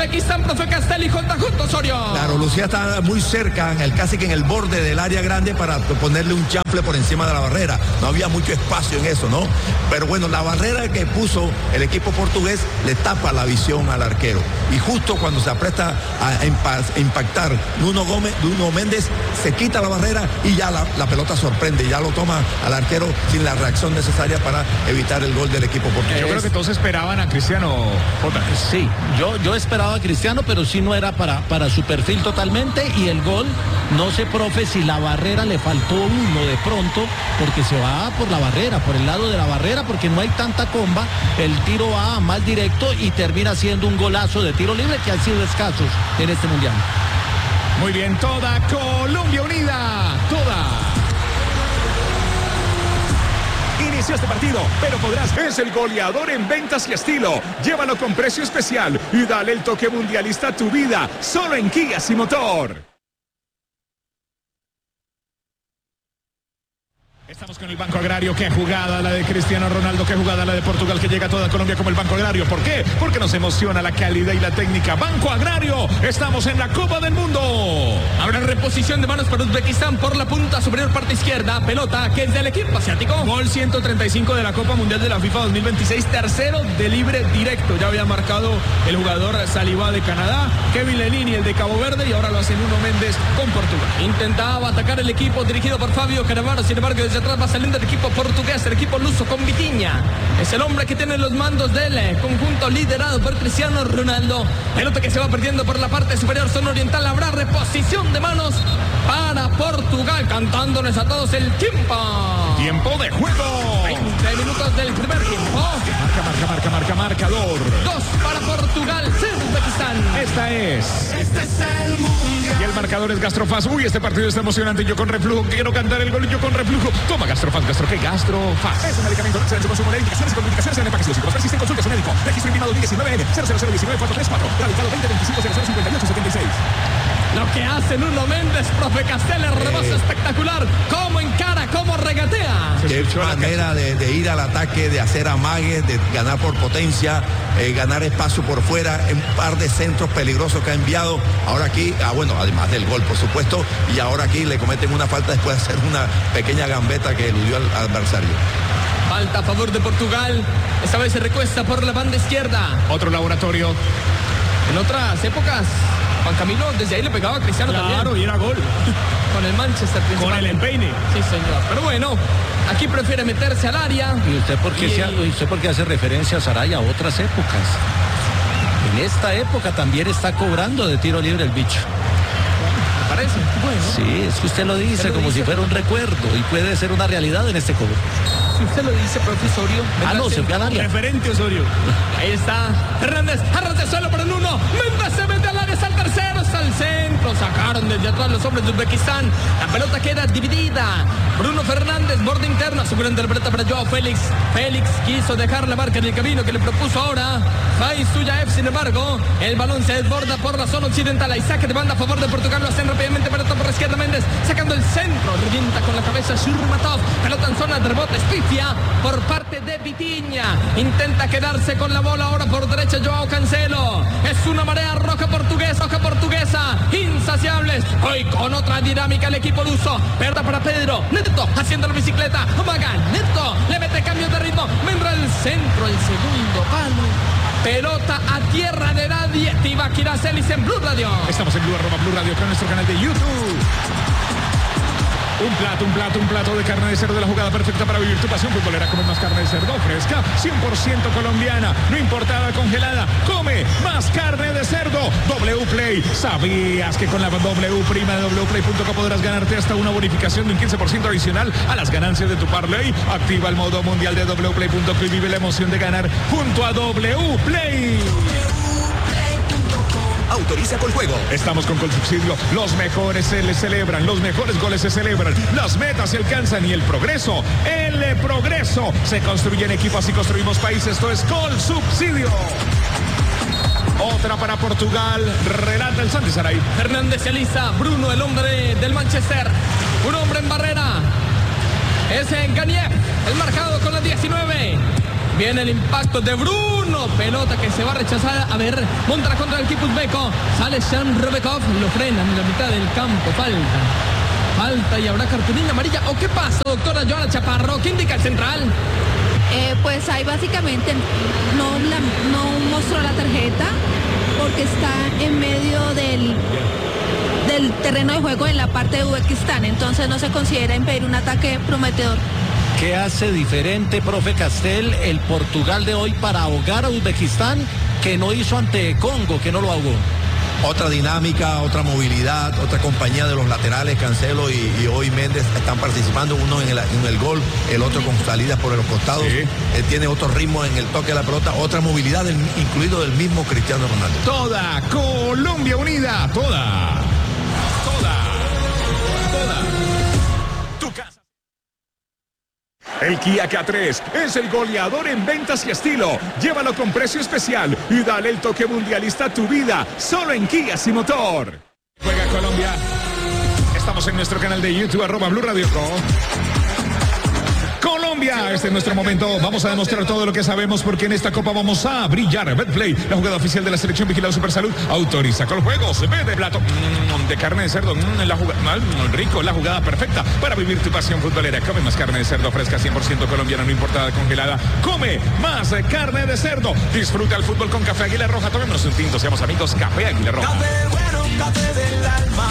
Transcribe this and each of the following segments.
Uzbekistán, profe Castelli, JJ Osorio. Claro, Lucía está muy cerca, casi que en el borde del área grande para ponerle un chanfle por encima de la barrera. No había mucho espacio en eso, ¿no? Pero bueno, la barrera que puso el equipo portugués le tapa la visión al arquero. Y justo cuando se apresta a impactar Nuno Méndez, se quita la barrera y ya la pelota sorprende, ya lo toma al arquero sin la reacción necesaria para evitar el gol del equipo portugués. Yo creo que todos esperaban a Cristiano. Sí, yo esperaba a Cristiano, pero sí no era para su perfil totalmente, y el gol, no sé, profe, si la barrera le faltó uno de pronto, porque se va por la barrera, por el lado de la barrera, porque no hay tanta comba, el tiro va más directo y termina siendo un golazo de tiro libre que han sido escasos en este mundial. Muy bien, toda Colombia unida, toda. Inició este partido, pero podrás. Es el goleador en ventas y estilo. Llévalo con precio especial y dale el toque mundialista a tu vida, solo en Kia Sin Motor. Estamos con el Banco Agrario. Qué jugada la de Cristiano Ronaldo, qué jugada la de Portugal, que llega a toda Colombia como el Banco Agrario. ¿Por qué? Porque nos emociona la calidad y la técnica. Banco Agrario, estamos en la Copa del Mundo. Ahora reposición de manos para Uzbekistán por la punta superior parte izquierda. Pelota que es del equipo asiático. Gol 135 de la Copa Mundial de la FIFA 2026. Tercero de libre directo. Ya había marcado el jugador Saliba de Canadá, Kevin Lelini, el de Cabo Verde, y ahora lo hace Nuno Méndez con Portugal. Intentaba atacar el equipo dirigido por Fabio Cannavaro. Sin embargo, desde atrás va saliendo el equipo portugués, el equipo luso con Vitinha. Es el hombre que tiene los mandos del conjunto liderado por Cristiano Ronaldo. Pelota que se va perdiendo por la parte superior zona oriental. Habrá reposición de manos para Portugal, cantándoles a todos el tiempo. Tiempo de juego. 20 minutos del primer tiempo. Marcador. 2 para Portugal, 0 Uzbekistán. Esta es. Este es el mundial. Y el marcador es Gastrofaz. Uy, este partido está emocionante. Yo con reflujo quiero cantar el gol. Yo con reflujo. Toma Gastrofaz. Gastrofaz. Es un medicamento. Se su consumo de indicaciones y contraindicaciones en el empaque. Si persisten, consulte a su médico. Registro invitado 2019 00019 radicado 2025 005876. Lo que hace Nuno Méndez, profe Castelli, rebote espectacular. Cómo encara, cómo regatea. Qué manera de ir al ataque, de hacer amagues, de ganar por potencia, ganar espacio por fuera, un par de centros peligrosos que ha enviado. Ahora aquí, bueno, además del gol, por supuesto, y ahora aquí le cometen una falta después de hacer una pequeña gambeta que eludió al adversario. Falta a favor de Portugal. Esta vez se recuesta por la banda izquierda. Otro laboratorio. En otras épocas, Juan Camilo desde ahí le pegaba a Cristiano también. Claro, y era gol. Con el Manchester Con el empeine. Sí, señor. Pero bueno, aquí prefiere meterse al área. ¿Y usted por qué hace referencia a Saraya a otras épocas? En esta época también está cobrando de tiro libre el bicho. ¿Me parece? Bueno. Sí, es que usted lo dice como si fuera un recuerdo y puede ser una realidad en este cobro. Si usted lo dice, profesorio. No, se fue al área. Referente Osorio. Ahí está Hernández, arranca solo para el 1. Méndez se mete al área, está el tercero, está al centro. Sacaron desde atrás los hombres de Uzbekistán. La pelota queda dividida. Bruno Fernández, borde interno, seguro interpreta para Joao Félix. Félix quiso dejar la marca en el camino que le propuso ahora Faiz Suyaev. Sin embargo, el balón se desborda por la zona occidental. Hay saque de banda a favor de Portugal. Lo hacen rápidamente, pelota por la izquierda. Méndez sacando el centro, revienta con la cabeza Shurmatov. Pelota en zona de rebote, pifia por parte de Vitinha. Intenta quedarse con la bola ahora por derecha Joao Cancelo. Es una marea roja portuguesa, insaciables. Hoy con otra dinámica el equipo luso. Pelota para Pedro Neto, haciendo la bicicleta. Maga Neto, le mete cambio de ritmo. Vendrá el centro, el segundo palo. Pelota a tierra de nadie. Tibaquira Celis en Blue Radio. Estamos en Blue Radio con nuestro canal de YouTube. Un plato de carne de cerdo, de la jugada perfecta para vivir tu pasión futbolera. Come más carne de cerdo fresca, 100% colombiana, no importada, congelada. Come más carne de cerdo. W-Play. ¿Sabías que con la W prima de wplay.co podrás ganarte hasta una bonificación de un 15% adicional a las ganancias de tu parlay? Activa el modo mundial de wplay.co y vive la emoción de ganar junto a W-Play. Autoriza con juego. Estamos con Colsubsidio. Los mejores se celebran, los mejores goles se celebran, las metas se alcanzan y el progreso se construye en equipo, así construimos país. Esto es Colsubsidio. Otra para Portugal, relata el Santi Saray. Hernández se alisa, Bruno, el hombre del Manchester, un hombre en barrera. Es Ganiev, el marcado con la 19. Viene el impacto de Bruno. Pelota que se va rechazada. A ver, monta la contra del equipo uzbeco. Sale Jan Rebekov. Lo frenan en la mitad del campo. Falta y habrá cartulina amarilla. ¿O qué pasa, doctora Joana Chaparro? ¿Qué indica el central? Pues ahí básicamente no mostró la tarjeta porque está en medio del terreno de juego en la parte de Uzbekistán, entonces no se considera impedir un ataque prometedor. ¿Qué hace diferente, profe Castel, el Portugal de hoy para ahogar a Uzbekistán que no hizo ante Congo, que no lo ahogó? Otra dinámica, otra movilidad, otra compañía de los laterales, Cancelo y hoy Méndez están participando, uno en el gol, el otro con salidas por los costados. Sí. Tiene otro ritmo en el toque de la pelota, otra movilidad, incluido del mismo Cristiano Ronaldo. Toda Colombia unida, toda. Tu casa. El Kia K3 es el goleador en ventas y estilo. Llévalo con precio especial y dale el toque mundialista a tu vida, solo en Kia Sin Motor. Juega Colombia. Estamos en nuestro canal de YouTube, @Blue Radio Co. Colombia, este es nuestro momento. Vamos a demostrar todo lo que sabemos porque en esta copa vamos a brillar. Betplay, la jugada oficial de la selección vigilada Supersalud, autoriza con los juegos. Ve de plato de carne de cerdo, la jugada rico, la jugada perfecta para vivir tu pasión futbolera. Come más carne de cerdo fresca, 100% colombiana, no importada, congelada. Come más carne de cerdo. Disfruta el fútbol con Café Águila Roja. Tomémonos un tinto, seamos amigos. Café Águila Roja. Café bueno, café del alma.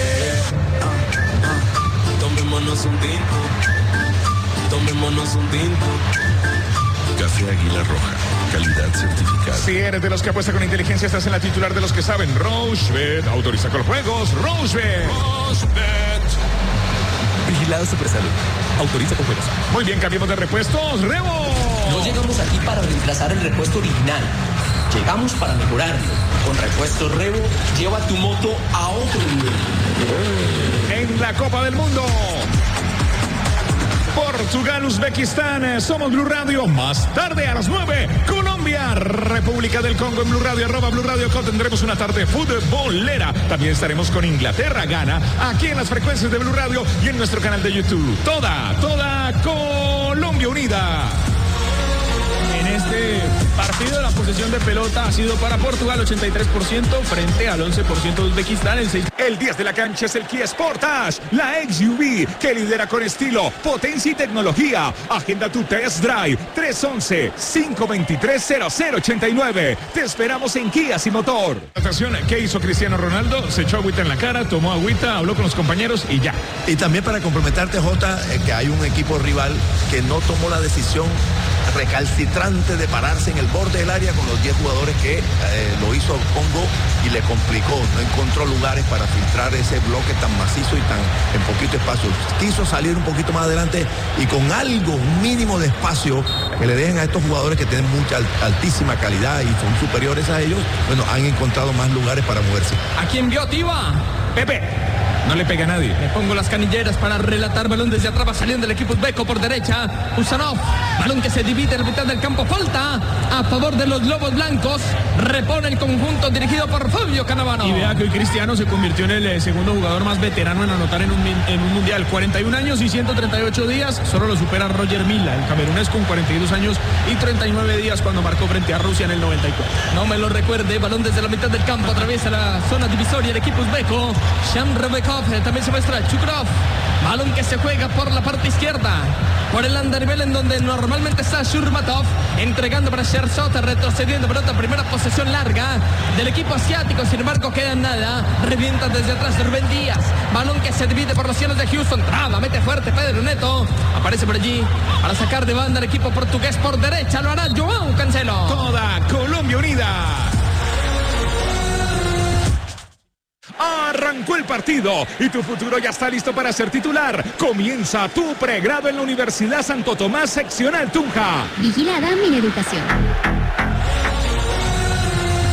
Tomémonos un tinto. Tomémonos un tinto. Café Águila Roja, calidad certificada. Si eres de los que apuesta con inteligencia, estás en la titular de los que saben. Rochebet, autoriza con los juegos. Rochebet. Vigilado Supersalud, autoriza con juegos. Muy bien, cambiamos de repuestos. ¡Rebo! No llegamos aquí para reemplazar el repuesto original. Llegamos para mejorarlo. Con repuestos Rebo, lleva tu moto a otro nivel. En la Copa del Mundo. Portugal, Uzbekistán, somos Blue Radio, más tarde a las 9, Colombia, República del Congo en Blue Radio, @Blue Radio Co. Tendremos una tarde futbolera, también estaremos con Inglaterra, Ghana, aquí en las frecuencias de Blue Radio y en nuestro canal de YouTube, toda Colombia unida. En este partido la posesión de pelota ha sido para Portugal 83% frente al 11% de Uzbekistán. El 10 de la cancha es el Kia Sportage, la XUV que lidera con estilo, potencia y tecnología. Agenda tu test drive 311-523-0089. Te esperamos en Kia Sin Motor. Atención, ¿qué hizo Cristiano Ronaldo? Se echó agüita en la cara, tomó agüita, habló con los compañeros y ya. Y también para complementarte, Jota, que hay un equipo rival que no tomó la decisión recalcitrante de pararse en el borde del área con los 10 jugadores que lo hizo Congo y le complicó, no encontró lugares para filtrar ese bloque tan macizo y tan en poquito espacio. Quiso salir un poquito más adelante y con algo, un mínimo de espacio que le dejen a estos jugadores que tienen mucha altísima calidad y son superiores a ellos, bueno, han encontrado más lugares para moverse. ¿A quién vio, Tiva? Pepe. No le pega a nadie. Me pongo las canilleras para relatar. Balón desde atrás, saliendo el equipo uzbeco por derecha. Usanov, balón que se divide en la mitad del campo. Falta a favor de los Lobos Blancos. Repone el conjunto dirigido por Fabio Cannavaro. Y vea que hoy Cristiano se convirtió en el segundo jugador más veterano en anotar en un mundial. 41 años y 138 días. Solo lo supera Roger Milla, el camerunés, con 42 años y 39 días cuando marcó frente a Rusia en el 94. No me lo recuerde. Balón desde la mitad del campo. Atraviesa la zona divisoria el equipo uzbeco. Jan Rebekov. También se muestra Chukrov. Balón que se juega por la parte izquierda. Por el andarivel en donde normalmente está Shurmatov. Entregando para Sherzot. Retrocediendo pelota. Primera posesión larga del equipo asiático. Sin embargo queda nada. Revienta desde atrás Rubén Díaz. Balón que se divide por los cielos de Houston. Traba. Mete fuerte Pedro Neto. Aparece por allí para sacar de banda el equipo portugués por derecha. Lo hará João Cancelo. Toda Colombia unida. Arrancó el partido y tu futuro ya está listo para ser titular. Comienza tu pregrado en la Universidad Santo Tomás Seccional Tunja. Vigilada Mineducación. Díaz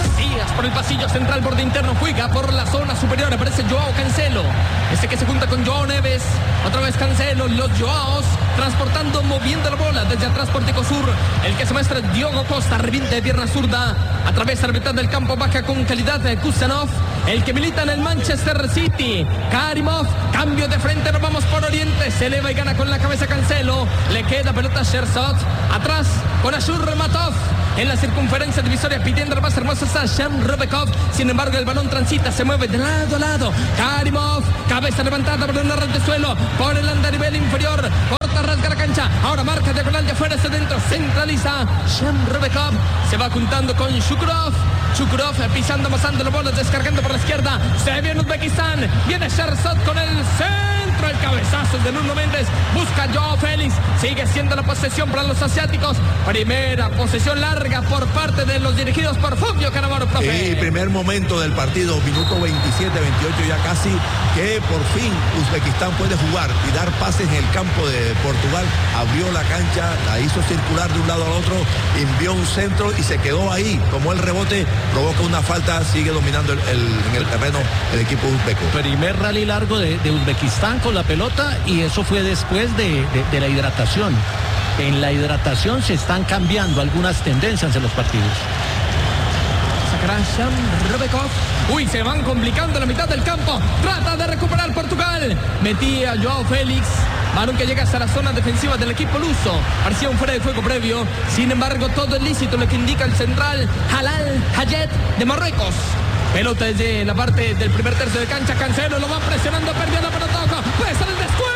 Ajax por el pasillo central, borde interno, juega por la zona superior, aparece Joao Cancelo, este que se junta con Joao Neves, otra vez Cancelo, los Joaos transportando, moviendo la bola desde atrás por Tico Sur, el que se muestra Diogo Costa, reviente de pierna zurda, atraviesa la mitad del campo, baja con calidad de Kusanov, el que milita en el Manchester City, Karimov, cambio de frente, nos vamos por Oriente, se eleva y gana con la cabeza Cancelo, le queda pelota Sherzod, atrás con Ashur Matov, en la circunferencia divisoria pidiendo la más hermosa a Shem Rebekov, sin embargo el balón transita, se mueve de lado a lado, Karimov, cabeza levantada por un arranque de suelo, por el andarivel inferior, corta, rasga la cancha, ahora marca diagonal de afuera hacia adentro, centraliza, Shem Rebekov, se va juntando con Shukurov, pisando, amasando la bola, descargando por la izquierda, se viene Uzbekistán, viene Sherzod con el centro, el cabezazo de Nuno Méndez, busca Joao Félix, sigue siendo la posesión para los asiáticos, primera posesión larga por parte de los dirigidos por Fabio Cannavaro, profe. Sí, primer momento del partido, minuto 27, 28 ya casi, que por fin Uzbekistán puede jugar y dar pases en el campo de Portugal, abrió la cancha, la hizo circular de un lado al otro, envió un centro y se quedó ahí, tomó el rebote, provoca una falta, sigue dominando en el terreno el equipo uzbeco. Primer rally largo de Uzbekistán con la pelota, y eso fue después de la hidratación. En la hidratación se están cambiando algunas tendencias en los partidos. Sacará Shem Rebekov. Uy, se van complicando la mitad del campo. Trata de recuperar Portugal. Metía Joao Félix. Balón que llega hasta la zona defensiva del equipo luso. Parecía un fuera de juego previo. Sin embargo, todo es lícito, lo que indica el central Halal Hayet de Marruecos. Pelota desde la parte del primer tercio de cancha. Cancelo lo va presionando, perdiendo por Toco. Puede ser el descuento.